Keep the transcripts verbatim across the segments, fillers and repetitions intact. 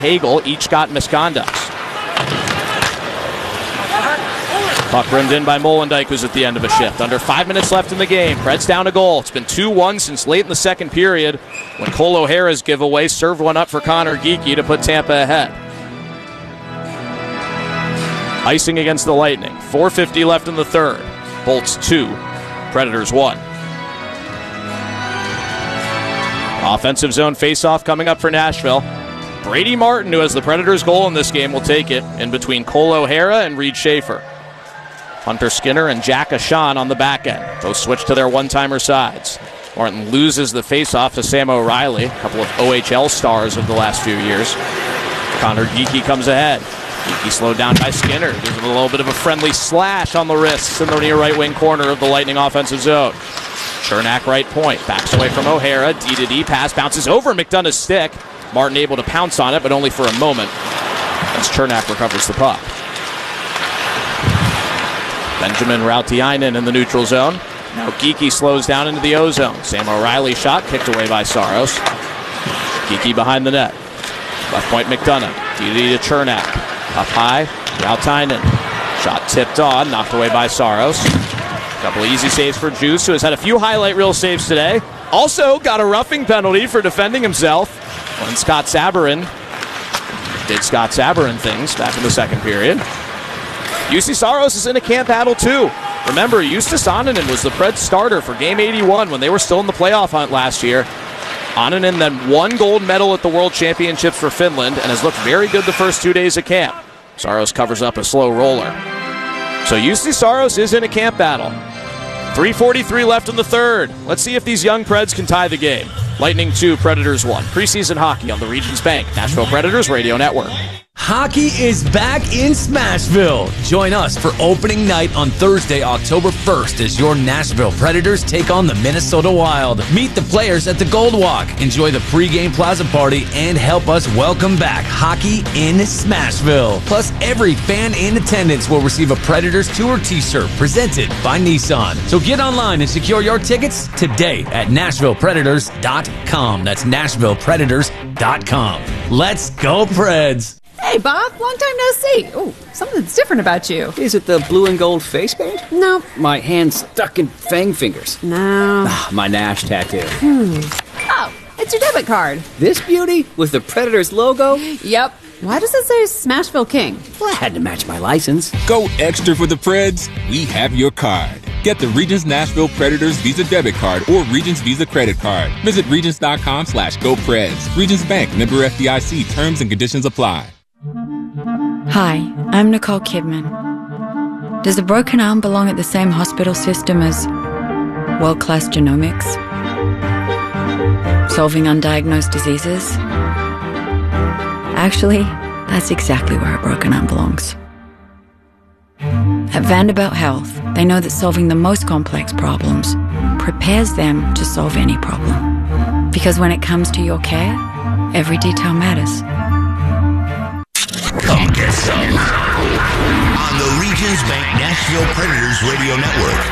Hagel each got misconducts. Puck rimmed in by Molendyk, who's at the end of a shift. Under five minutes left in the game. Preds down a goal. It's been two one since late in the second period when Cole O'Hara's giveaway served one up for Connor Geekie to put Tampa ahead. Icing against the Lightning. four fifty left in the third. Bolts two, Predators one. Offensive zone faceoff coming up for Nashville. Brady Martin, who has the Predators' goal in this game, will take it in between Cole O'Hara and Reed Schaefer. Hunter Skinner and Jack Ashan on the back end. Both switch to their one-timer sides. Martin loses the faceoff to Sam O'Reilly, a couple of O H L stars of the last few years. Connor Geekie comes ahead. Geekie slowed down by Skinner. Gives him a little bit of a friendly slash on the wrists in the near right wing corner of the Lightning offensive zone. Chernak right point. Backs away from O'Hara. D to D pass bounces over McDonough's stick. Martin able to pounce on it, but only for a moment as Chernak recovers the puck. Benjamin Rautiainen in the neutral zone. Now Geekie slows down into the O-zone. Sam O'Reilly shot kicked away by Saros. Geekie behind the net. Left point McDonough. D to D to Chernak. Up high, Rautiainen. Shot tipped on, knocked away by Saros. A couple easy saves for Juice, who has had a few highlight reel saves today. Also got a roughing penalty for defending himself when Scott Sabourin did Scott Sabourin things back in the second period. Juuse Saros is in a camp battle too. Remember, Justus Annunen was the Preds starter for game eighty-one when they were still in the playoff hunt last year. Annunen then won gold medal at the World Championships for Finland and has looked very good the first two days of camp. Saros covers up a slow roller. So Juuse Saros is in a camp battle. three forty-three left in the third. Let's see if these young Preds can tie the game. Lightning two, Predators one. Preseason hockey on the Regions Bank Nashville Predators Radio Network. Hockey is back in Smashville. Join us for opening night on Thursday, October first, as your Nashville Predators take on the Minnesota Wild. Meet the players at the Gold Walk, enjoy the pregame plaza party, and help us welcome back hockey in Smashville. Plus, every fan in attendance will receive a Predators Tour t-shirt presented by Nissan. So get online and secure your tickets today at Nashville Predators dot com. That's Nashville Predators dot com. Let's go, Preds! Hey, Bob, long time no see. Ooh, something's different about you. Is it the blue and gold face paint? No. My hand stuck in fang fingers. No. Ah, my Nash tattoo. Hmm. Oh, it's your debit card. This beauty with the Predators logo? Yep. Why does it say Smashville King? Well, I had to match my license. Go extra for the Preds. We have your card. Get the Regions Nashville Predators Visa Debit Card or Regions Visa Credit Card. Visit Regions dot com slash go Preds. Regions Bank, member F D I C. Terms and conditions apply. Hi, I'm Nicole Kidman. Does a broken arm belong at the same hospital system as world-class genomics? Solving undiagnosed diseases? Actually, that's exactly where a broken arm belongs. At Vanderbilt Health, they know that solving the most complex problems prepares them to solve any problem. Because when it comes to your care, every detail matters. Come get some on the Regions Bank Nashville Predators Radio Network.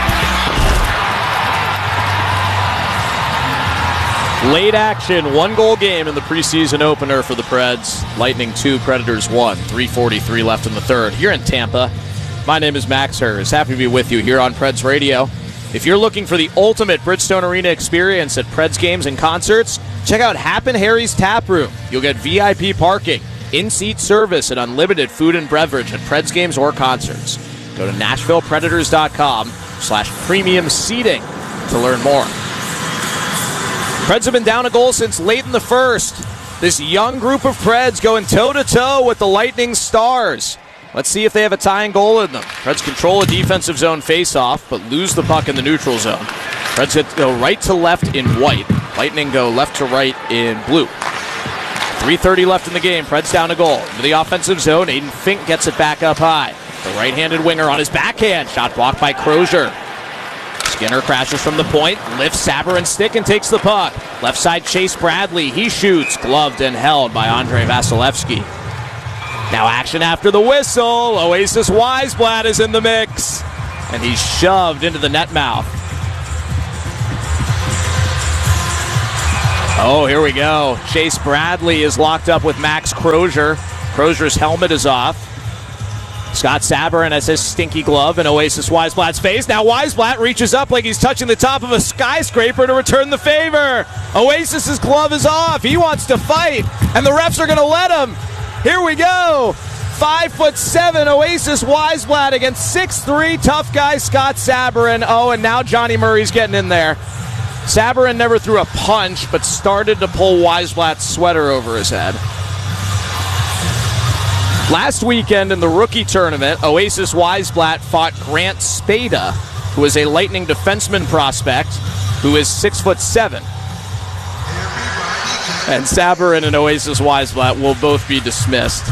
Late action, one-goal game in the preseason opener for the Preds. Lightning two, Predators one. three forty-three left in the third. Here in Tampa, my name is Max Hers. Happy to be with you here on Preds Radio. If you're looking for the ultimate Bridgestone Arena experience at Preds games and concerts, check out Happen Harry's Tap Room. You'll get V I P parking, in-seat service, and unlimited food and beverage at Preds games or concerts. Go to Nashville Predators dot com slash premium seating to learn more. Preds have been down a goal since late in the first. This young group of Preds going toe-to-toe with the Lightning Stars. Let's see if they have a tying goal in them. Preds control a defensive zone face-off, but lose the puck in the neutral zone. Preds go right to left in white. Lightning go left to right in blue. three thirty left in the game. Preds down a goal. Into the offensive zone, Aiden Fink gets it back up high. The right-handed winger on his backhand. Shot blocked by Crozier. Skinner crashes from the point, lifts Sabourin's stick and takes the puck. Left side Chase Bradley. He shoots, gloved and held by Andrei Vasilevsky. Now action after the whistle. Oasis Weisblatt is in the mix. And he's shoved into the net mouth. Oh, here we go. Chase Bradley is locked up with Max Crozier. Crozier's helmet is off. Scott Sabourin has his stinky glove in Oasis Weisblatt's face. Now Weisblatt reaches up like he's touching the top of a skyscraper to return the favor. Oasis's glove is off. He wants to fight, and the refs are going to let him. Here we go. Five foot seven Oasis Weisblatt against six three tough guy Scott Sabourin. Oh, and now Johnny Murray's getting in there. Sabourin never threw a punch, but started to pull Weisblatt's sweater over his head. Last weekend in the rookie tournament, Oasis Weisblatt fought Grant Spada, who is a Lightning defenseman prospect, who is six foot seven. And Sabourin and Oasis Weisblatt will both be dismissed.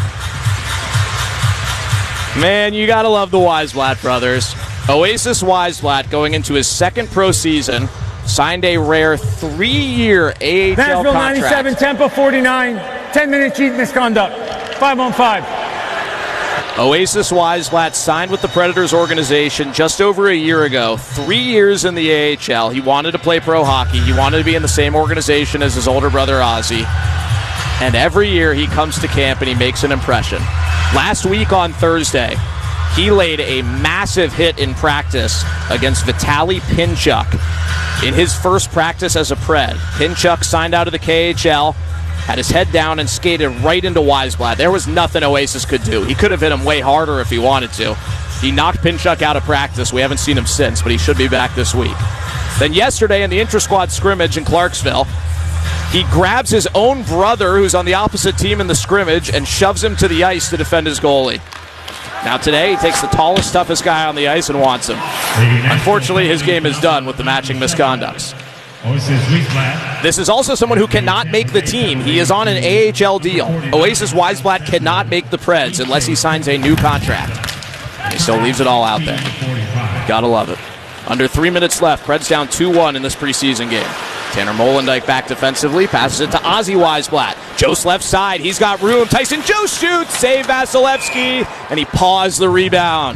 Man, you gotta love the Weisblatt brothers. Oasis Weisblatt, going into his second pro season, signed a rare three-year A H L Nashville contract. ninety-seven, Tempo forty-nine, ten-minute cheat misconduct, five on five. Oasis Weisblatt signed with the Predators organization just over a year ago. Three years in the A H L. He wanted to play pro hockey. He wanted to be in the same organization as his older brother Ozzy. And every year he comes to camp and he makes an impression. Last week on Thursday, he laid a massive hit in practice against Vitaly Pinchuk in his first practice as a Pred. Pinchuk signed out of the K H L, had his head down and skated right into Weisblatt. There was nothing Oasis could do. He could have hit him way harder if he wanted to. He knocked Pinchuk out of practice. We haven't seen him since, but he should be back this week. Then yesterday in the intra-squad scrimmage in Clarksville, he grabs his own brother, who's on the opposite team in the scrimmage, and shoves him to the ice to defend his goalie. Now today, he takes the tallest, toughest guy on the ice and wants him. Unfortunately, his game is done with the matching misconducts. This is also someone who cannot make the team. He is on an A H L deal. Oasis Weisblatt cannot make the Preds unless he signs a new contract. He still leaves it all out there. Gotta love it. Under three minutes left. Preds down two one in this preseason game. Tanner Molendyk back defensively, passes it to Ozzy Weisblatt. Jost left side, he's got room. Tyson Jost shoots, save Vasilevsky, and he paws the rebound.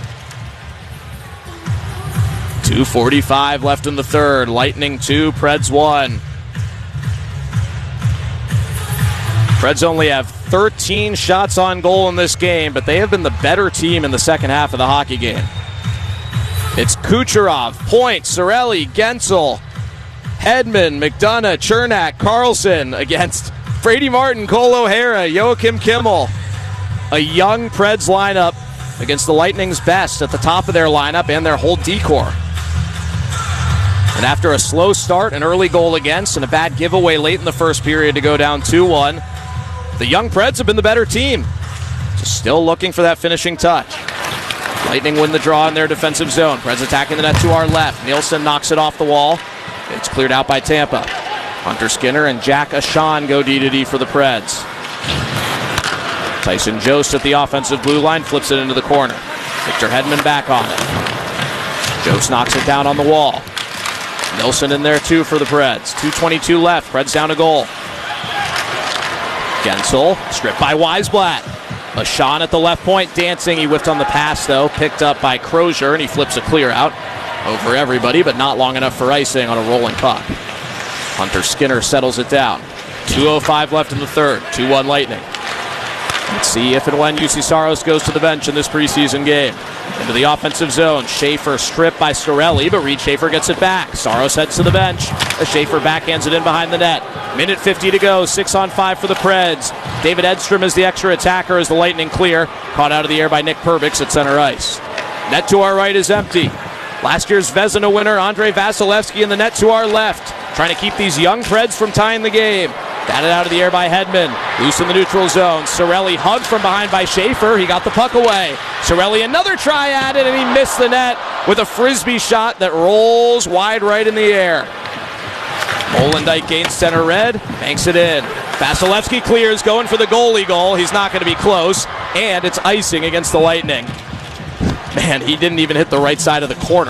two forty-five left in the third. Lightning two, Preds one. Preds only have thirteen shots on goal in this game, but they have been the better team in the second half of the hockey game. It's Kucherov, Point, Cirelli, Gensel, Hedman, McDonough, Chernak, Carlson against Brady Martin, Cole O'Hara, Joachim Kimmel. A young Preds lineup against the Lightning's best at the top of their lineup and their whole decor. And after a slow start, an early goal against, and a bad giveaway late in the first period to go down two one, the young Preds have been the better team. Just still looking for that finishing touch. Lightning win the draw in their defensive zone. Preds attacking the net to our left. Nielsen knocks it off the wall. It's cleared out by Tampa. Hunter Skinner and Jack Ashan go D to D for the Preds. Tyson Jost at the offensive blue line flips it into the corner. Victor Hedman back on it. Jost knocks it down on the wall. Nielsen in there too for the Preds. two twenty-two left. Preds down a goal. Gensel stripped by Weisblatt. Ashan at the left point dancing. He whiffed on the pass though. Picked up by Crozier and he flips a clear out over everybody, but not long enough for icing on a rolling puck. Hunter Skinner settles it down. two oh five left in the third. two one Lightning. Let's see if and when U C Saros goes to the bench in this preseason game. Into the offensive zone. Schaefer stripped by Cirelli, but Reed Schaefer gets it back. Saros heads to the bench. As Schaefer backhands it in behind the net. Minute fifty to go. six on five for the Preds. David Edstrom is the extra attacker as the Lightning clear. Caught out of the air by Nick Perbix at center ice. Net to our right is empty. Last year's Vezina winner, Andrei Vasilevsky, in the net to our left. Trying to keep these young Preds from tying the game. Batted out of the air by Hedman. Loose in the neutral zone. Cirelli hugged from behind by Schaefer. He got the puck away. Cirelli another try at it, and he missed the net with a frisbee shot that rolls wide right in the air. Molendyk gains center red, banks it in. Vasilevsky clears, going for the goalie goal. He's not going to be close, and it's icing against the Lightning. Man, he didn't even hit the right side of the corner.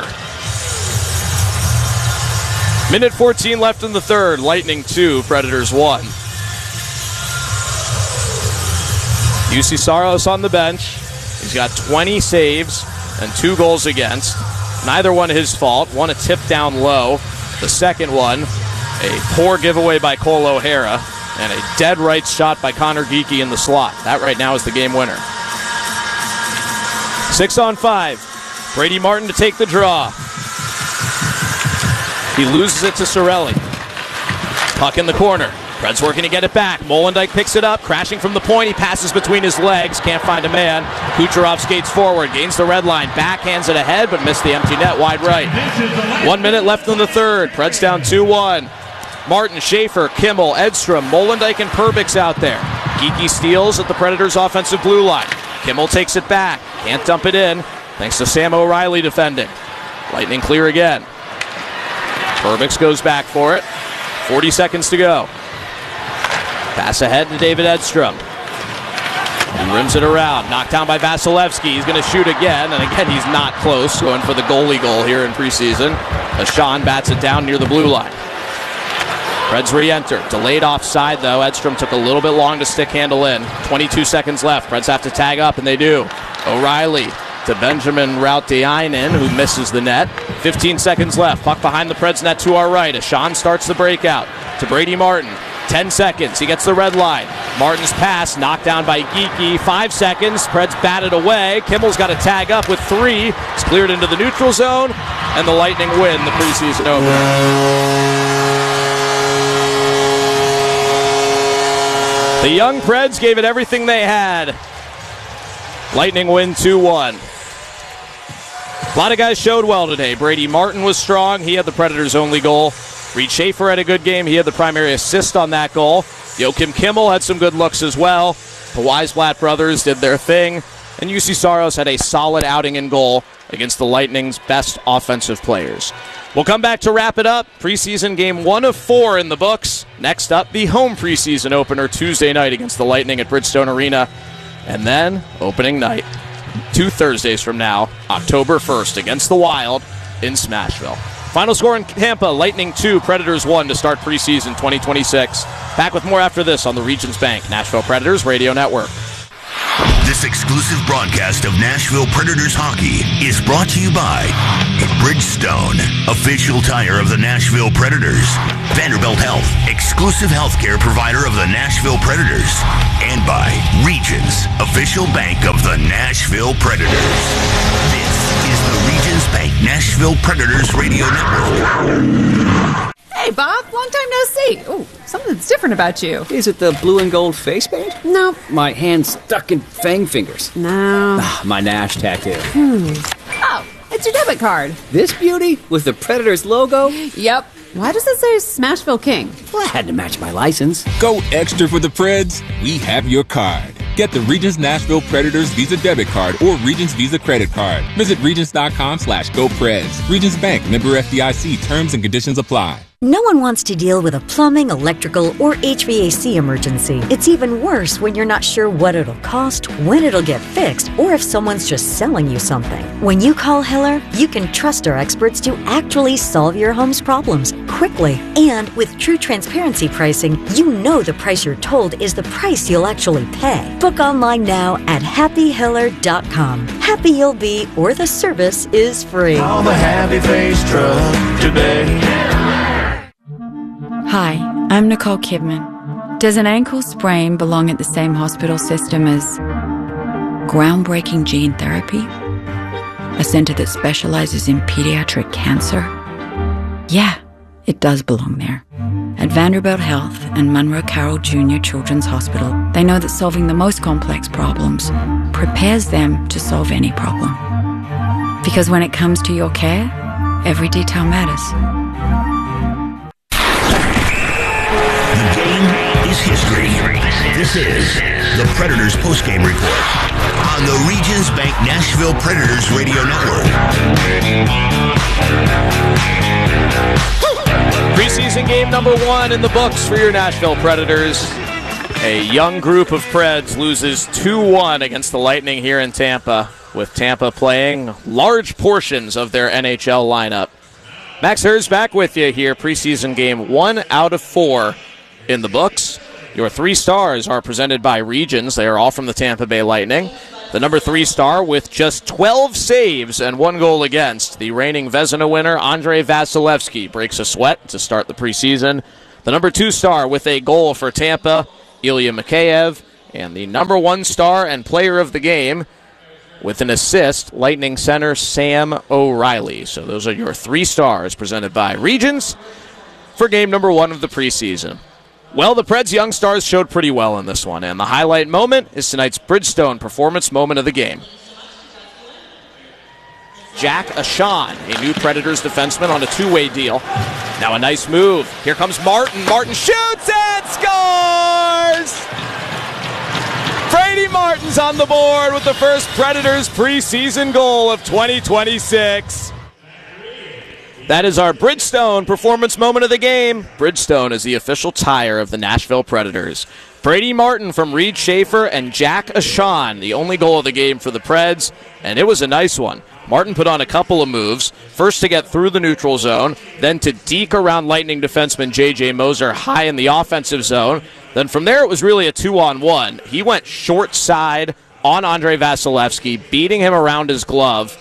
Minute fourteen left in the third. Lightning two, Predators one. U C Saros on the bench. He's got twenty saves and two goals against. Neither one his fault. One a tip down low. The second one A poor giveaway by Cole O'Hara, and a dead right shot by Connor Geekie in the slot. That right now is the game winner. Six on five. Brady Martin to take the draw. He loses it to Sorelli. Puck in the corner. Preds working to get it back. Molendyk picks it up, crashing from the point. He passes between his legs, can't find a man. Kucherov skates forward, gains the red line, backhands it ahead, but missed the empty net wide right. One minute left in the third. Preds down two one. Martin, Schaefer, Kimmel, Edstrom, Molendyk, and Perbix out there. Geekie steals at the Predators' offensive blue line. Kimmel takes it back, can't dump it in, thanks to Sam O'Reilly defending. Lightning clear again. Perbix goes back for it. forty seconds to go. Pass ahead to David Edstrom. He rims it around. Knocked down by Vasilevsky. He's going to shoot again, and again he's not close. Going for the goalie goal here in preseason. As Sean bats it down near the blue line. Preds re-enter. Delayed offside, though. Edstrom took a little bit long to stick handle in. twenty-two seconds left. Preds have to tag up, and they do. O'Reilly to Benjamin Rautiainen, who misses the net. fifteen seconds left. Puck behind the Preds net to our right. As Sean starts the breakout to Brady Martin. ten seconds. He gets the red line. Martin's pass knocked down by Geekie. Five seconds. Preds batted away. Kimmel's got to tag up with three. It's cleared into the neutral zone, and the Lightning win the preseason opener. The young Preds gave it everything they had. Lightning win two one. A lot of guys showed well today. Brady Martin was strong. He had the Predators' only goal. Reed Schaefer had a good game. He had the primary assist on that goal. Joakim Kimmel had some good looks as well. The Weisblatt brothers did their thing. And U C Saros had a solid outing in goal against the Lightning's best offensive players. We'll come back to wrap it up. Preseason game one of four in the books. Next up, the home preseason opener Tuesday night against the Lightning at Bridgestone Arena. And then, opening night, two Thursdays from now, October first, against the Wild in Smashville. Final score in Tampa, Lightning two, Predators one to start preseason twenty twenty-six. Back with more after this on the Regions Bank Nashville Predators Radio Network. This exclusive broadcast of Nashville Predators hockey is brought to you by Bridgestone, official tire of the Nashville Predators, Vanderbilt Health, exclusive healthcare provider of the Nashville Predators, and by Regions, official bank of the Nashville Predators. This is the Regions Bank Nashville Predators Radio Network. Hey, Bob, long time no see. Ooh, something's different about you. Is it the blue and gold face paint? No. My hand stuck in fang fingers. No. Ah, my Nash tattoo. Hmm. Oh, it's your debit card. This beauty with the Predators logo? Yep. Why does it say Smashville King? Well, I had to match my license. Go extra for the Preds. We have your card. Get the Regions Nashville Predators Visa debit card or Regions Visa credit card. Visit Regions.com slash GoPreds. Regions Bank, member F D I C. Terms and conditions apply. No one wants to deal with a plumbing, electrical, or H V A C emergency. It's even worse when you're not sure what it'll cost, when it'll get fixed, or if someone's just selling you something. When you call Hiller, you can trust our experts to actually solve your home's problems quickly. And with true transparency pricing, you know the price you're told is the price you'll actually pay. Book online now at happy hiller dot com. Happy you'll be, or the service is free. Call the Happy Face Truck today. Hi, I'm Nicole Kidman. Does an ankle sprain belong at the same hospital system as groundbreaking gene therapy? A center that specializes in pediatric cancer? Yeah, it does belong there. At Vanderbilt Health and Monroe Carroll Junior Children's Hospital, they know that solving the most complex problems prepares them to solve any problem. Because when it comes to your care, every detail matters. The game is history. This is the Predators postgame report on the Regions Bank Nashville Predators Radio Network. Preseason game number one in the books for your Nashville Predators. A young group of Preds loses two one against the Lightning here in Tampa, with Tampa playing large portions of their N H L lineup. Max Hers back with you here, preseason game one out of four in the books. Your three stars are presented by Regions. They are all from the Tampa Bay Lightning. The number three star with just twelve saves and one goal against. The reigning Vezina winner, Andrei Vasilevsky, breaks a sweat to start the preseason. The number two star with a goal for Tampa, Ilya Mikheyev. And the number one star and player of the game with an assist, Lightning center Sam O'Reilly. So those are your three stars presented by Regions for game number one of the preseason. Well, the Preds' young stars showed pretty well in this one, and the highlight moment is tonight's Bridgestone Performance Moment of the game. Jack Ashan, a new Predators defenseman on a two-way deal. Now a nice move. Here comes Martin. Martin shoots and scores! Brady Martin's on the board with the first Predators preseason goal of twenty twenty-six. That is our Bridgestone Performance Moment of the game. Bridgestone is the official tire of the Nashville Predators. Brady Martin from Reed Schaefer and Jack Ashan, the only goal of the game for the Preds, and it was a nice one. Martin put on a couple of moves, first to get through the neutral zone, then to deke around Lightning defenseman J J Moser high in the offensive zone. Then from there it was really a two-on-one. He went short side on Andrei Vasilevsky, beating him around his glove.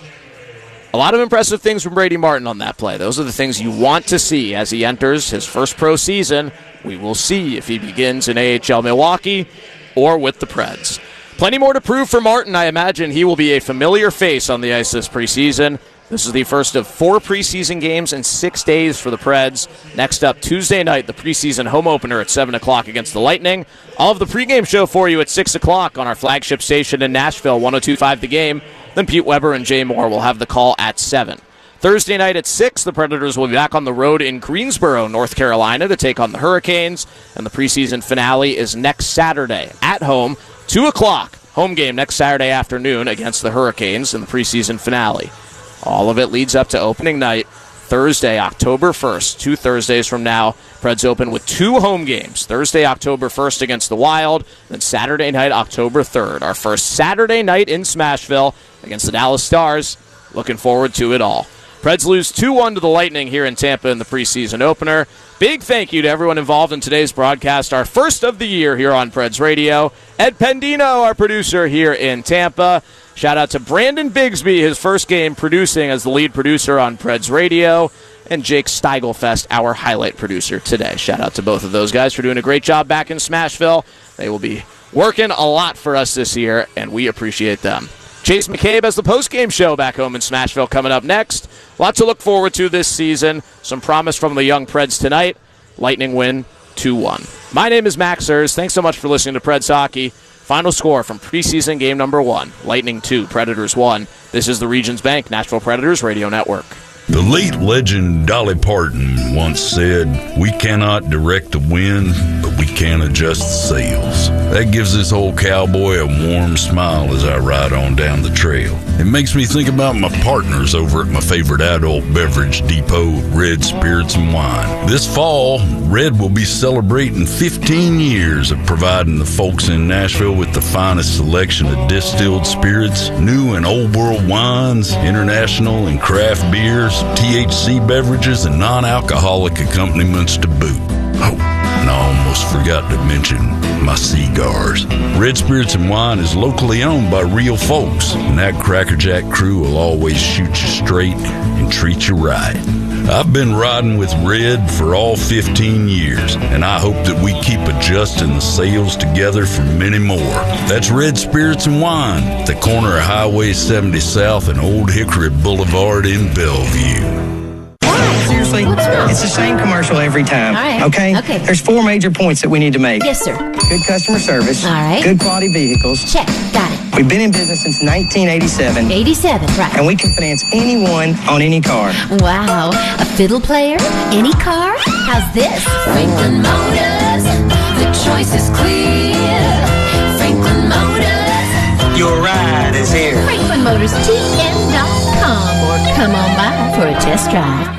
A lot of impressive things from Brady Martin on that play. Those are the things you want to see as he enters his first pro season. We will see if he begins in A H L Milwaukee or with the Preds. Plenty more to prove for Martin. I imagine he will be a familiar face on the ice this preseason. This is the first of four preseason games in six days for the Preds. Next up, Tuesday night, the preseason home opener at seven o'clock against the Lightning. I'll have the pregame show for you at six o'clock on our flagship station in Nashville, one oh two point five The Game. Then Pete Weber and Jay Moore will have the call at seven. Thursday night at six, the Predators will be back on the road in Greensboro, North Carolina to take on the Hurricanes. And the preseason finale is next Saturday at home, two o'clock. Home game next Saturday afternoon against the Hurricanes in the preseason finale. All of it leads up to opening night, Thursday, October first. Two Thursdays from now, Preds open with two home games. Thursday, October first against the Wild, then Saturday night, October third. Our first Saturday night in Smashville against the Dallas Stars. Looking forward to it all. Preds lose two one to the Lightning here in Tampa in the preseason opener. Big thank you to everyone involved in today's broadcast, our first of the year here on Preds Radio. Ed Pendino, our producer here in Tampa. Shout out to Brandon Bigsby, his first game producing as the lead producer on Preds Radio. And Jake Steigelfest, our highlight producer today. Shout out to both of those guys for doing a great job back in Smashville. They will be working a lot for us this year, and we appreciate them. Chase McCabe has the post-game show back home in Smashville coming up next. Lots to look forward to this season. Some promise from the young Preds tonight. Lightning win two one. My name is Max Ers. Thanks so much for listening to Preds Hockey. Final score from preseason game number one. Lightning two, Predators one. This is the Regions Bank Nashville Predators Radio Network. The late legend Dolly Parton once said, "We cannot direct the wind, but we can adjust the sails." That gives this old cowboy a warm smile as I ride on down the trail. It makes me think about my partners over at my favorite adult beverage depot, Red Spirits and Wine. This fall, Red will be celebrating fifteen years of providing the folks in Nashville with the finest selection of distilled spirits, new and old world wines, international and craft beers, T H C beverages, and non-alcoholic accompaniments to boot. Oh, and I almost forgot to mention my cigars. Red Spirits and Wine is locally owned by real folks, and that Crackerjack crew will always shoot you straight and treat you right. I've been riding with Red for all fifteen years, and I hope that we keep adjusting the sails together for many more. That's Red Spirits and Wine, at the corner of Highway seventy South and Old Hickory Boulevard in Bellevue. Seriously, it's the same commercial every time. All right. Okay? Okay. There's four major points that we need to make. Yes, sir. Good customer service. All right. Good quality vehicles. Check. Got it. We've been in business since nineteen eighty-seven. eighty-seven, right. And we can finance anyone on any car. Wow. A fiddle player? Any car? How's this? Franklin Motors. The choice is clear. Franklin Motors. Your ride is here. Franklin Motors T M dot com or come on by for a test drive.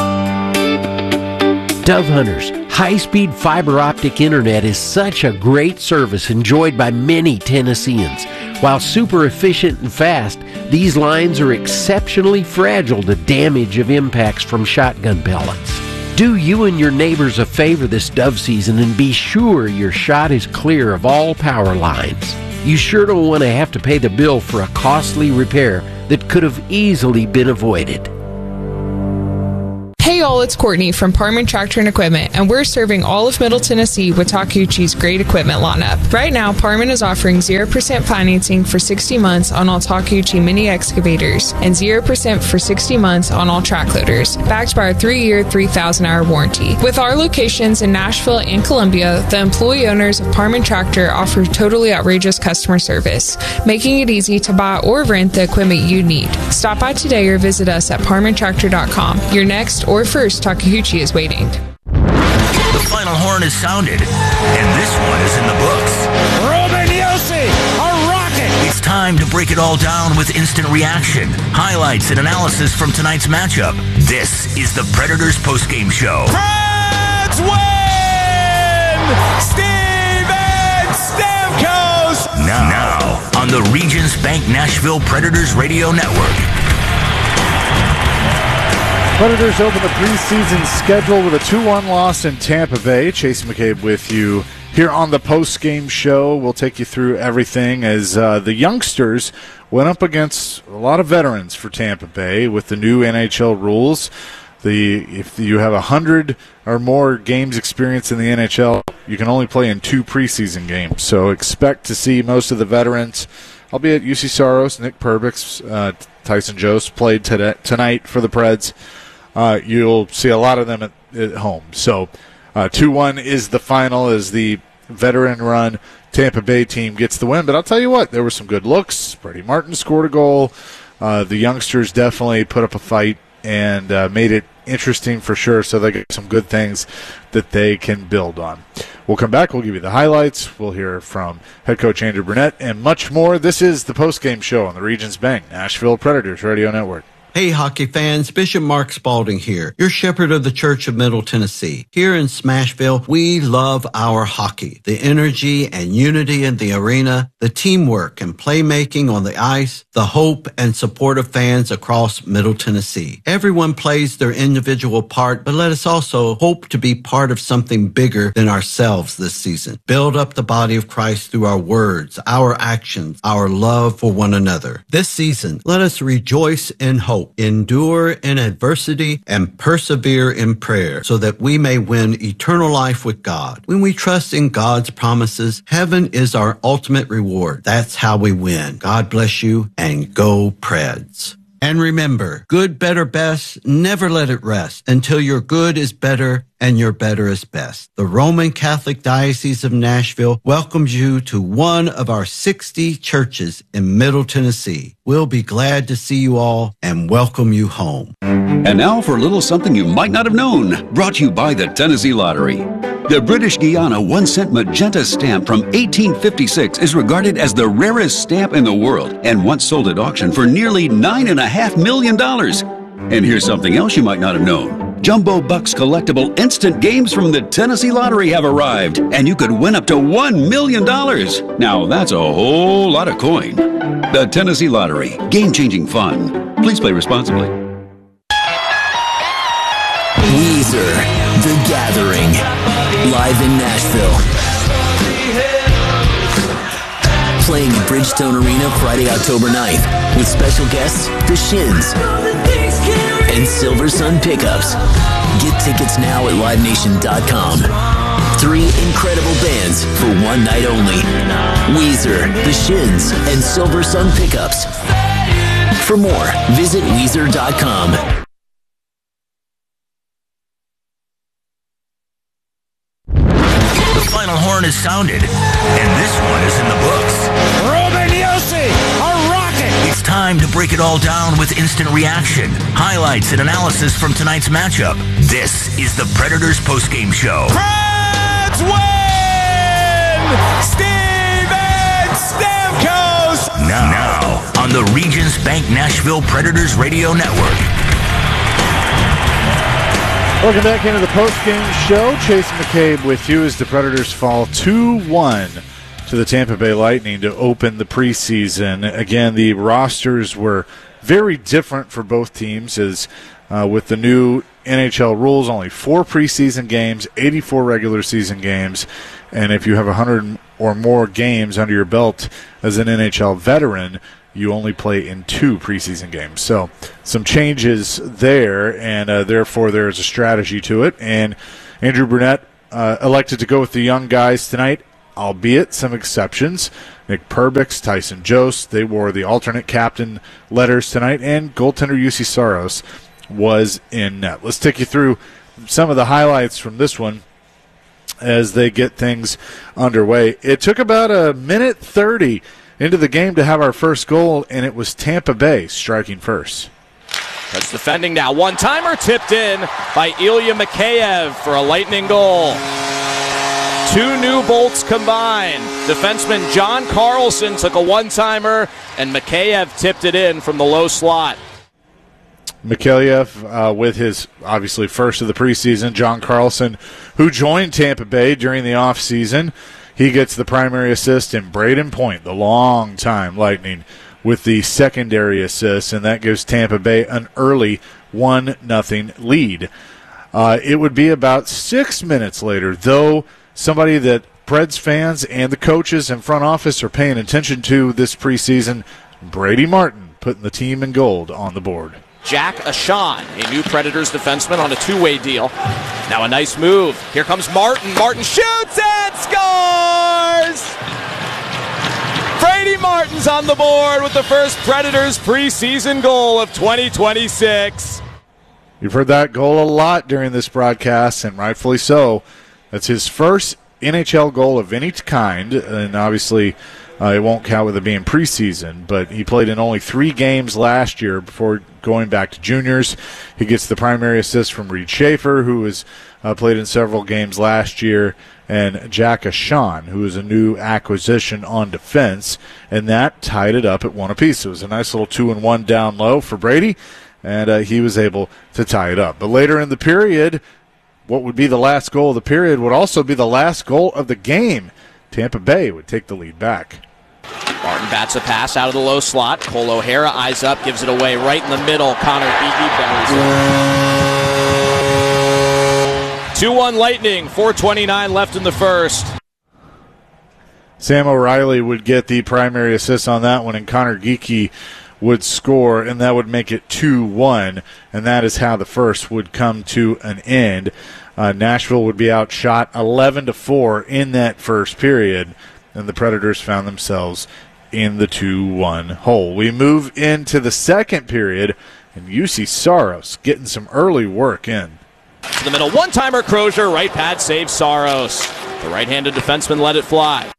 Dove Hunters, high-speed fiber optic internet is such a great service enjoyed by many Tennesseans. While super efficient and fast, these lines are exceptionally fragile to damage of impacts from shotgun pellets. Do you and your neighbors a favor this dove season and be sure your shot is clear of all power lines. you sure don't want to have to pay the bill for a costly repair that could have easily been avoided. Hey all, it's Courtney from Parman Tractor and Equipment, and we're serving all of Middle Tennessee with Takeuchi's great equipment lineup. Right now, Parman is offering zero percent financing for sixty months on all Takeuchi mini excavators and zero percent for sixty months on all track loaders, backed by our three-year, three thousand hour warranty. With our locations in Nashville and Columbia, the employee owners of Parman Tractor offer totally outrageous customer service, making it easy to buy or rent the equipment you need. Stop by today or visit us at parman tractor dot com. Your next or first Takeuchi is waiting. The final horn is sounded, and this one is in the books. Ruben Yossi, a rocket! It's time to break it all down with instant reaction, highlights, and analysis from tonight's matchup. This is the Predators postgame show. Preds win! Steven Stamkos! Now, now on the Regions Bank Nashville Predators Radio Network. Predators open the preseason schedule with a two one loss in Tampa Bay. Chase McCabe with you here on the post-game show. We'll take you through everything as uh, the youngsters went up against a lot of veterans for Tampa Bay with the new N H L rules. The if you have one hundred or more games experience in the N H L, you can only play in two preseason games. So expect to see most of the veterans, albeit U C Saros, Nick Perbix, uh, Tyson Jost played today, tonight for the Preds. Uh, you'll see a lot of them at, at home. So uh, two one is the final as the veteran-run Tampa Bay team gets the win. But I'll tell you what, there were some good looks. Brady Martin scored a goal. Uh, the youngsters definitely put up a fight and uh, made it interesting for sure. So they got some good things that they can build on. We'll come back. We'll give you the highlights. We'll hear from head coach Andrew Burnett and much more. This is the postgame show on the Regions Bank Nashville Predators Radio Network. Hey, hockey fans, Bishop Mark Spalding here, your shepherd of the Church of Middle Tennessee. Here in Smashville, we love our hockey, the energy and unity in the arena, the teamwork and playmaking on the ice, the hope and support of fans across Middle Tennessee. Everyone plays their individual part, but let us also hope to be part of something bigger than ourselves this season. Build up the body of Christ through our words, our actions, our love for one another. This season, let us rejoice in hope, endure in adversity, and persevere in prayer so that we may win eternal life with God. When we trust in God's promises, heaven is our ultimate reward. That's how we win. God bless you, and go Preds. And remember, good, better, best, never let it rest until your good is better and your better is best. The Roman Catholic Diocese of Nashville welcomes you to one of our sixty churches in Middle Tennessee. We'll be glad to see you all and welcome you home. And now for a little something you might not have known, brought to you by the Tennessee Lottery. The British Guiana one cent magenta stamp from eighteen fifty-six is regarded as the rarest stamp in the world and once sold at auction for nearly nine point five million dollars. And here's something else you might not have known. Jumbo Bucks collectible instant games from the Tennessee Lottery have arrived, and you could win up to one million dollars. Now that's a whole lot of coin. The Tennessee Lottery, game-changing fun. Please play responsibly. Weezer, The Gathering, live in Nashville. Playing at Bridgestone Arena Friday, October ninth, with special guests, The Shins and Silver Sun Pickups. Get tickets now at live nation dot com. Three incredible bands for one night only. Weezer, The Shins, and Silver Sun Pickups. For more, visit weezer dot com. The final horn is sounded, and this one is in the books. Ruben Yossi, a rocket! It's time to break it all down with instant reaction, highlights, and analysis from tonight's matchup. This is the Predators postgame show. Preds win! Steven Stamkos! Now, now on the Regions Bank Nashville Predators Radio Network. Welcome back into the post-game show. Chase McCabe with you as the Predators fall two one to the Tampa Bay Lightning to open the preseason. Again, the rosters were very different for both teams as uh, with the new N H L rules, only four preseason games, eighty-four regular season games, And if you have one hundred or more games under your belt as an N H L veteran, you only play in two preseason games. So some changes there, and uh, therefore there's a strategy to it. And Andrew Brunette uh, elected to go with the young guys tonight, albeit some exceptions. Nick Perbix, Tyson Jost, they wore the alternate captain letters tonight, and goaltender U C Saros was in net. Let's take you through some of the highlights from this one as they get things underway. It took about a minute thirty into the game to have our first goal, and it was Tampa Bay striking first. That's defending now. One-timer tipped in by Ilya Mikheyev for a Lightning goal. Two new bolts combined. Defenseman John Carlson took a one-timer, and Mikheyev tipped it in from the low slot. Mikheyev uh, with his, obviously, first of the preseason. John Carlson, who joined Tampa Bay during the offseason, he gets the primary assist, and Braden Point, the long-time Lightning, with the secondary assist, and that gives Tampa Bay an early one nothing lead. Uh, it would be about six minutes later, though somebody that Preds fans and the coaches and front office are paying attention to this preseason, Brady Martin putting the team in gold on the board. Jack Ashan, a new Predators defenseman on a two-way deal. Now a nice move. Here comes Martin. Martin shoots and scores! Brady Martin's on the board with the first Predators preseason goal of twenty twenty-six. You've heard that goal a lot during this broadcast, and rightfully so. That's his first N H L goal of any kind, and obviously uh, it won't count with it being preseason, but he played in only three games last year before going back to juniors. He gets the primary assist from Reed Schaefer, who has uh, played in several games last year, and Jack Ashan, who is a new acquisition on defense, and that tied it up at one apiece. It was a nice little two and one down low for Brady, and uh, he was able to tie it up. But later in the period, what would be the last goal of the period would also be the last goal of the game. Tampa Bay would take the lead back. Martin bats a pass out of the low slot. Cole O'Hara eyes up, gives it away right in the middle. Connor Geeky buries it. two one Lightning, four twenty-nine left in the first. Sam O'Reilly would get the primary assist on that one, and Connor Geeky would score, and that would make it two one, and that is how the first would come to an end. Uh, Nashville would be outshot eleven to four in that first period, and the Predators found themselves in the two one hole. We move into the second period, and U C Saros getting some early work in. To the middle, one-timer Crozier, right pad saves Saros. The right-handed defenseman let it fly.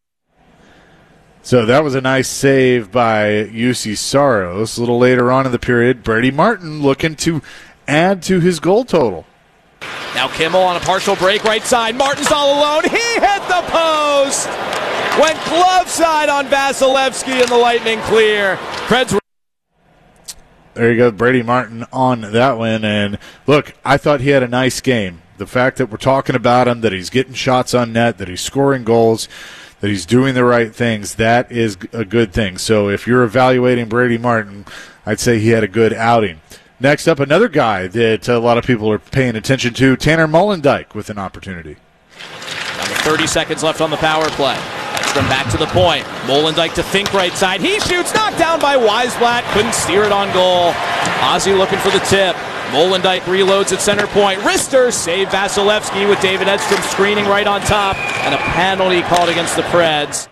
So that was a nice save by U C Saros. A little later on in the period, Brady Martin looking to add to his goal total. Now Kimmel on a partial break right side. Martin's all alone. He hit the post. Went glove side on Vasilevsky, and the Lightning clear. Preds. There you go, Brady Martin on that one. And look, I thought he had a nice game. The fact that we're talking about him, that he's getting shots on net, that he's scoring goals, that he's doing the right things, that is a good thing. So if you're evaluating Brady Martin, I'd say he had a good outing. Next up, another guy that a lot of people are paying attention to, Tanner Molendyk with an opportunity. Down to thirty seconds left on the power play. Edstrom back to the point. Molendyk to Fink right side. He shoots, knocked down by Weisblatt. Couldn't steer it on goal. Ozzy looking for the tip. Molendyk reloads at center point. Wrister saved Vasilevsky with David Edstrom screening right on top, and a penalty called against the Preds.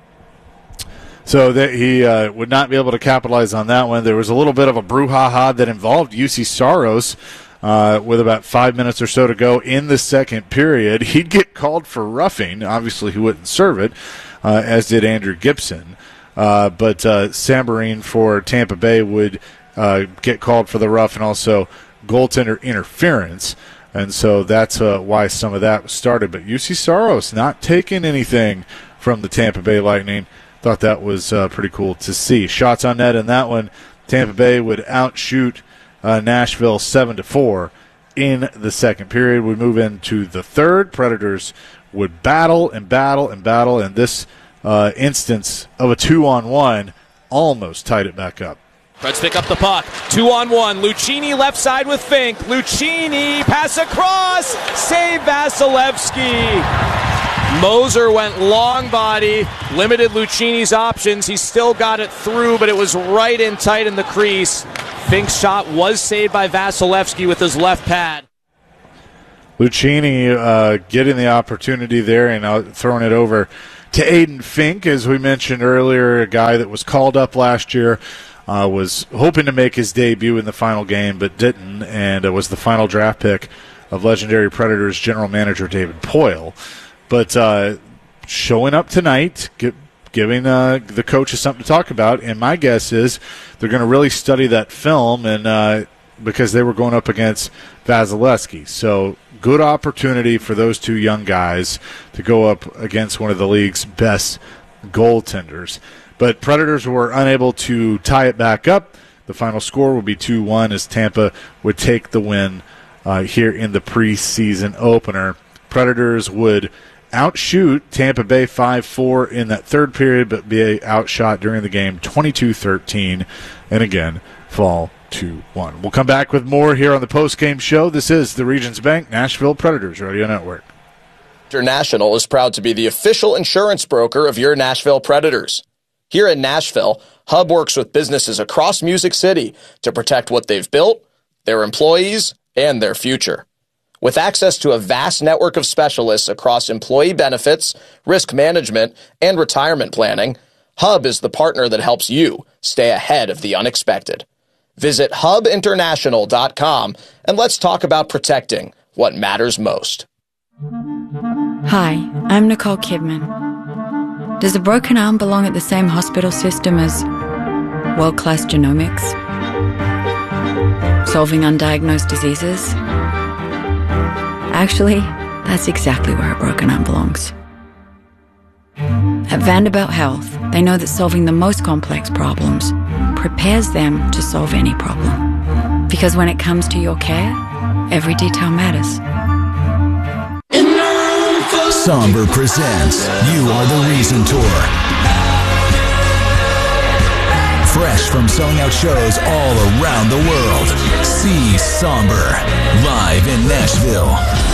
So that he uh, would not be able to capitalize on that one. There was a little bit of a brouhaha that involved U C Saros uh, with about five minutes or so to go in the second period. He'd get called for roughing. Obviously, he wouldn't serve it, uh, as did Andrew Gibson. Uh, but uh, Samberine for Tampa Bay would uh, get called for the rough and also goaltender interference. And so that's uh, why some of that was started. But U C Saros not taking anything from the Tampa Bay Lightning. Thought that was uh, pretty cool to see. Shots on net in that one. Tampa Bay would outshoot uh, Nashville seven to four in the second period. We move into the third. Predators would battle and battle and battle, and this uh, instance of a two-on-one almost tied it back up. Preds pick up the puck. Two on one. Lucchini left side with Fink. Lucchini pass across. Save Vasilevsky. Moser went long body, limited Lucchini's options. He still got it through, but it was right in tight in the crease. Fink's shot was saved by Vasilevsky with his left pad. Lucchini uh, getting the opportunity there and uh, throwing it over to Aiden Fink, as we mentioned earlier, a guy that was called up last year, uh, was hoping to make his debut in the final game but didn't, and uh, was the final draft pick of legendary Predators general manager David Poile. But uh, showing up tonight, get, giving uh, the coaches something to talk about, and my guess is they're going to really study that film, and uh, because they were going up against Vasilevsky. So good opportunity for those two young guys to go up against one of the league's best goaltenders. But Predators were unable to tie it back up. The final score will be two one as Tampa would take the win uh, here in the preseason opener. Predators would outshoot Tampa Bay five four in that third period, but be outshot during the game twenty-two thirteen, and again fall two one. We'll come back with more here on the post-game show. This is the Regions Bank Nashville Predators Radio Network. International is proud to be the official insurance broker of your Nashville Predators. Here in Nashville, Hub works with businesses across Music City to protect what they've built, their employees, and their future. With access to a vast network of specialists across employee benefits, risk management, and retirement planning, Hub is the partner that helps you stay ahead of the unexpected. Visit hub international dot com and let's talk about protecting what matters most. Hi, I'm Nicole Kidman. Does a broken arm belong at the same hospital system as world-class genomics? Solving undiagnosed diseases? Actually, that's exactly where a broken arm belongs. At Vanderbilt Health, they know that solving the most complex problems prepares them to solve any problem. Because when it comes to your care, every detail matters. Somber presents You Are the Reason Tour. Fresh from selling out shows all around the world. See Somber live in Nashville.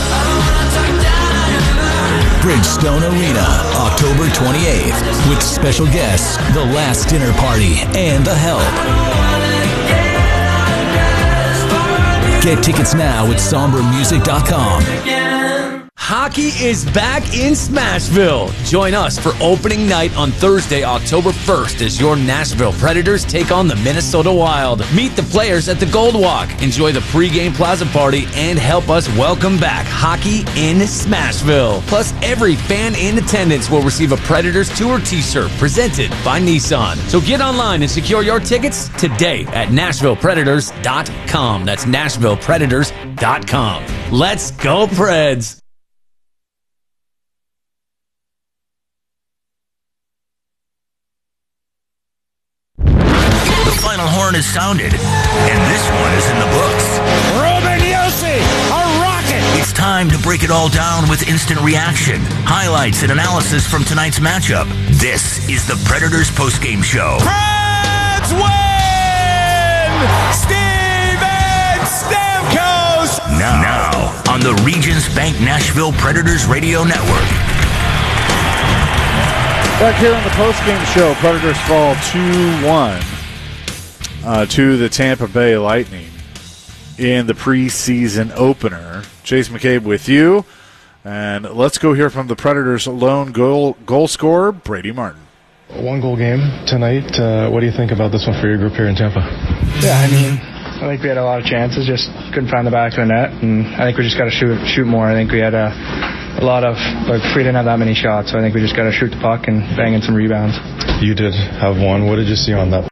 Bridgestone Arena, October twenty-eighth, with special guests, The Last Dinner Party, and The Help. Get tickets now at somber music dot com. Hockey is back in Smashville. Join us for opening night on Thursday, October first, as your Nashville Predators take on the Minnesota Wild. Meet the players at the Gold Walk, enjoy the pregame plaza party, and help us welcome back hockey in Smashville. Plus, every fan in attendance will receive a Predators Tour t-shirt presented by Nissan. So get online and secure your tickets today at nashville predators dot com. That's nashville predators dot com. Let's go, Preds! Final horn is sounded, and this one is in the books. Ruben Yossi, a rocket! It's time to break it all down with instant reaction, highlights, and analysis from tonight's matchup. This is the Predators postgame show. Preds win! Steven Stamkos! Now, now on the Regions Bank Nashville Predators Radio Network. Back here on the postgame show, Predators fall two one. Uh, to the Tampa Bay Lightning in the preseason opener. Jason McCabe with you. And let's go hear from the Predators' lone goal goal scorer, Brady Martin. One goal game tonight. Uh, what do you think about this one for your group here in Tampa? Yeah, I mean, I think we had a lot of chances, just couldn't find the back of the net. And I think we just got to shoot shoot more. I think we had a, a lot of, like, we didn't have that many shots, so I think we just got to shoot the puck and bang in some rebounds. You did have one. What did you see on that?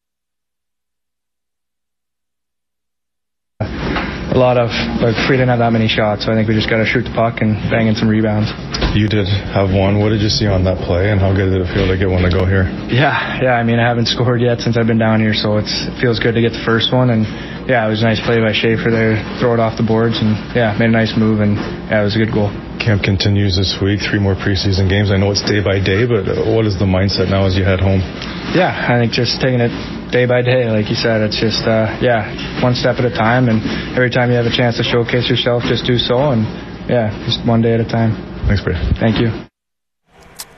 A lot of, like, we didn't have that many shots, so I think we just got to shoot the puck and bang in some rebounds. You did have one. What did you see on that play, and how good did it feel to get one to go here? Yeah, yeah. I mean, I haven't scored yet since I've been down here, so it's, it feels good to get the first one. And yeah, it was a nice play by Schaefer there, throw it off the boards, and yeah, made a nice move, and yeah, it was a good goal. Camp continues this week, three more preseason games. I know it's day by day, but what is the mindset now as you head home? Yeah, I think just taking it day by day, like you said. It's just, uh, yeah, one step at a time, and every time you have a chance to showcase yourself, just do so, and yeah, just one day at a time. Thanks, Brady. Thank you.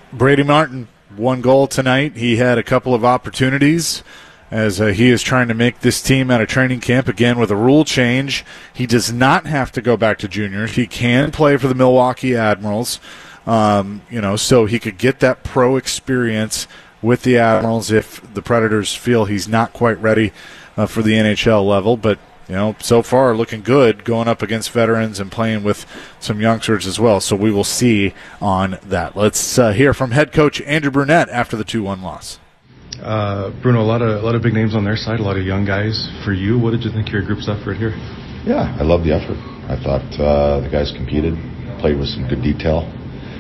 Brady Martin, one goal tonight. He had a couple of opportunities as uh, he is trying to make this team out of training camp. Again, with a rule change, he does not have to go back to juniors. He can play for the Milwaukee Admirals, um, you know, so he could get that pro experience with the Admirals if the Predators feel he's not quite ready uh, for the N H L level. But, you know, so far looking good going up against veterans and playing with some youngsters as well. So we will see on that. Let's uh, hear from head coach Andrew Brunette after the two one loss. Uh, Bruno, a lot of a lot of big names on their side, a lot of young guys. For you, what did you think of your group's effort here? Yeah, I love the effort. I thought uh, the guys competed, played with some good detail.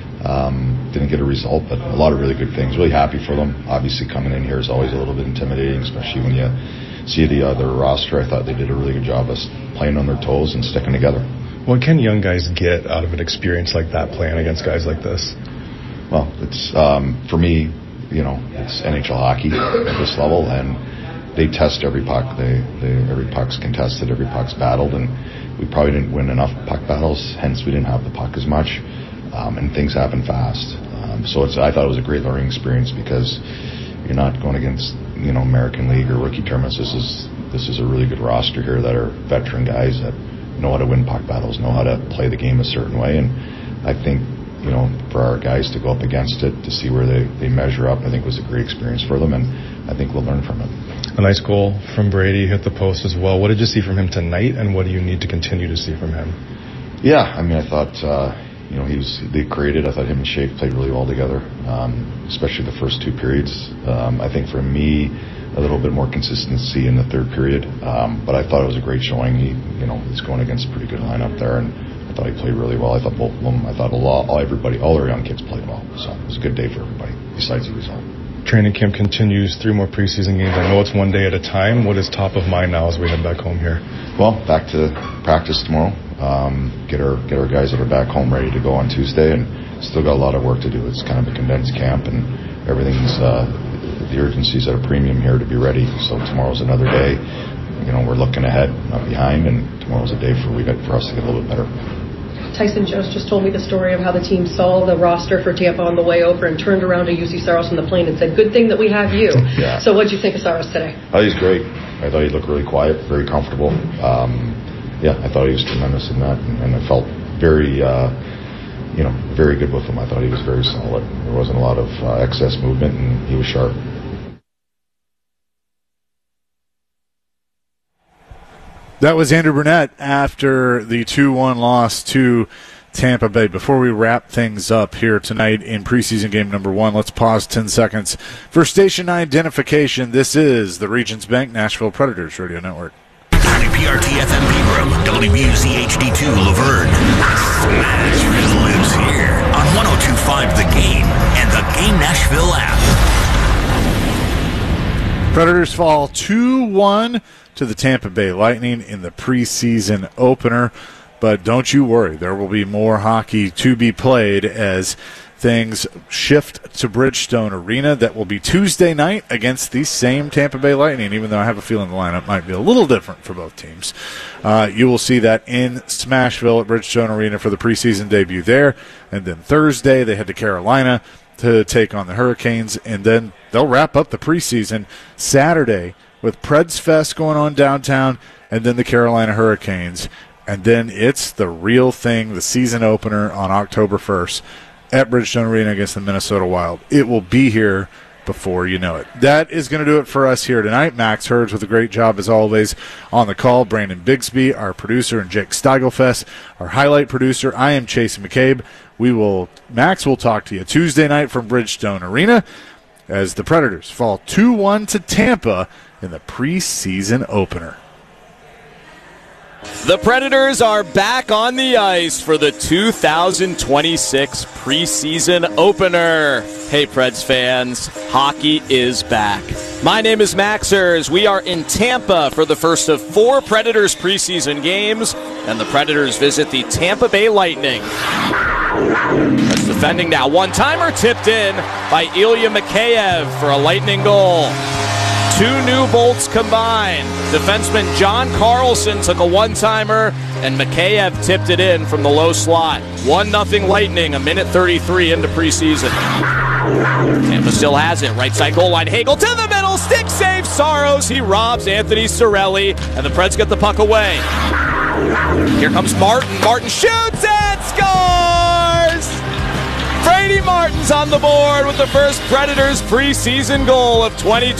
Um, didn't get a result, but a lot of really good things. Really happy for them. Obviously, coming in here is always a little bit intimidating, especially when you see the other roster. I thought they did a really good job of playing on their toes and sticking together. What can young guys get out of an experience like that, playing against guys like this? Well, it's um, for me. You know, it's N H L hockey at this level, and they test every puck. They, they every puck's contested, every puck's battled, and we probably didn't win enough puck battles. Hence, we didn't have the puck as much, um, and things happen fast. Um, so it's I thought it was a great learning experience because you're not going against you know American League or rookie tournaments. This is this is a really good roster here that are veteran guys that know how to win puck battles, know how to play the game a certain way, and I think. You know, for our guys to go up against it, to see where they, they measure up, I think was a great experience for them, and I think we'll learn from it. A nice goal from Brady, hit the post as well. What did you see from him tonight, and what do you need to continue to see from him? Yeah, I mean, I thought, uh, you know, he was they created. I thought him and Shake played really well together, um, especially the first two periods. Um, I think for me, a little bit more consistency in the third period, um, but I thought it was a great showing. He, you know, he's going against a pretty good lineup there, and I thought he played really well. I thought both of them, I thought a lot, all, everybody, all our young kids played well. So it was a good day for everybody, besides the result. Training camp continues, three more preseason games. I know it's one day at a time. What is top of mind now as we head back home here? Well, back to practice tomorrow. Um, get our get our guys that are back home ready to go on Tuesday, and still got a lot of work to do. It's kind of a condensed camp, and everything's, uh, the urgency's at a premium here to be ready. So tomorrow's another day. You know, we're looking ahead, not behind, and tomorrow's a day for we got for us to get a little bit better. Tyson Jost just told me the story of how the team saw the roster for Tampa on the way over and turned around to U C Saros on the plane and said, good thing that we have you. Yeah. So what did you think of Saros today? Oh, he's great. I thought he looked really quiet, very comfortable. Um, yeah, I thought he was tremendous in that, and, and I felt very, uh, you know, very good with him. I thought he was very solid. There wasn't a lot of uh, excess movement, and he was sharp. That was Andrew Brunette after the two one loss to Tampa Bay. Before we wrap things up here tonight in preseason game number one, let's pause ten seconds for station identification. This is the Regions Bank Nashville Predators Radio Network. W P R T F M Pegram, W B U C H D two Laverne. Smashville lives here on one oh two point five The Game and the Game Nashville app. Predators fall two one to the Tampa Bay Lightning in the preseason opener. But don't you worry, there will be more hockey to be played as things shift to Bridgestone Arena. That will be Tuesday night against the same Tampa Bay Lightning, even though I have a feeling the lineup might be a little different for both teams. Uh, you will see that in Smashville at Bridgestone Arena for the preseason debut there. And then Thursday they head to Carolina to take on the Hurricanes, and then they'll wrap up the preseason Saturday with Preds Fest going on downtown, and then the Carolina Hurricanes. And then it's the real thing, the season opener on October first at Bridgestone Arena against the Minnesota Wild. It will be here before you know it. That is going to do it for us here tonight. Max Herds with a great job, as always, on the call. Brandon Bigsby, our producer, and Jake Steigelfest, our highlight producer. I am Chase McCabe. We will, Max will talk to you Tuesday night from Bridgestone Arena as the Predators fall two one to Tampa in the preseason opener. The Predators are back on the ice for the two thousand twenty-six preseason opener. Hey, Preds fans, hockey is back. My name is Max Herz. We are in Tampa for the first of four Predators preseason games, and the Predators visit the Tampa Bay Lightning. That's defending now. One-timer tipped in by Ilya Mikheyev for a Lightning goal. Two new bolts combined. Defenseman John Carlson took a one-timer, and Mikheyev tipped it in from the low slot. one nothing Lightning, a minute thirty-three into preseason. Tampa still has it. Right side goal line. Hagel to the middle. Stick save. Saros. He robs Anthony Cirelli. And the Preds get the puck away. Here comes Martin. Martin shoots and scores! Brady Martin's on the board with the first Predators preseason goal of twenty